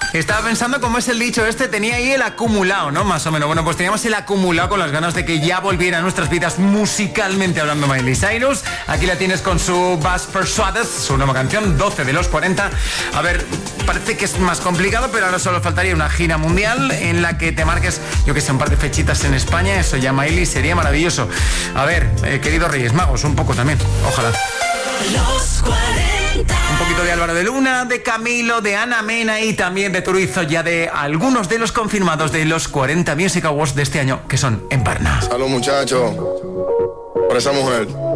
Estaba pensando cómo es el dicho este, tenía ahí el acumulado, ¿no? Más o menos. Bueno, pues teníamos el acumulado con las ganas de que ya volviera a nuestras vidas musicalmente hablando Miley Cyrus. Aquí la tienes con su Buzz Persuaded, su nueva canción, 12 de los 40. A ver, parece que es más complicado, pero ahora solo faltaría una gira mundial en la que te marques, yo que sé, un par de fechitas en España. Eso ya, Miley, sería maravilloso. A ver, queridos Reyes Magos, un poco también, ojalá. Los 40. Un poquito de Álvaro de Luna, de Camilo, de Ana Mena y también de Turizo, ya de algunos de los confirmados de los 40 Music Awards de este año, que son en Varna. Salud, muchachos, por esa mujer.